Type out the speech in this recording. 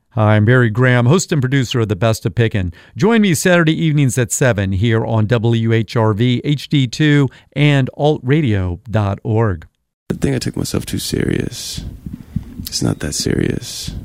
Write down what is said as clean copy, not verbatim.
Hi, I'm Barry Graham, host and producer of The Best of Pickin'. Join me Saturday evenings at 7 here on WHRV, HD2, and altradio.org. I think I took myself too serious. It's not that serious.